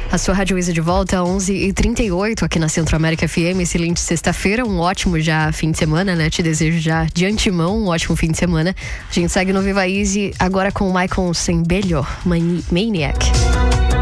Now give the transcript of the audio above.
A sua Rádio Isa de volta, 11h38 aqui na Centro América FM. Excelente sexta-feira, um ótimo já fim de semana, né? Te desejo já de antemão um ótimo fim de semana. A gente segue no Viva Easy agora com o Michael Sembello, Maniac.